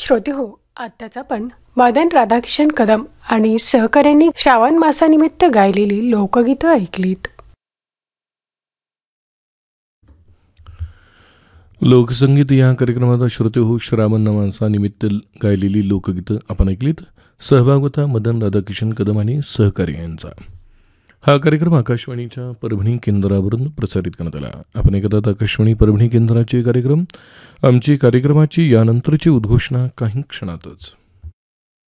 श्रोते हो, आत्ताच आपण मदन राधाकिशन कदम आणि सहकाऱ्यांनी श्रावण मासानिमित्त गायलेली लोकगीतं ऐकलीत. लोकसंगीत या कार्यक्रमात श्रोते हो श्रावण मासानिमित्त गायलेली लोकगीतं आपण ऐकलीत. सहभाग होता मदन राधाकिशन कदम आणि सहकारी यांचा. हा कार्यक्रम आकाशवाणीच्या परभणी केंद्रावरून प्रसारित करण्यात आला. आपण ऐकतात आकाशवाणी परभणी केंद्राचे कार्यक्रम. आमची कार्यक्रमाची यानंतरची उद्घोषणा काही क्षणातच.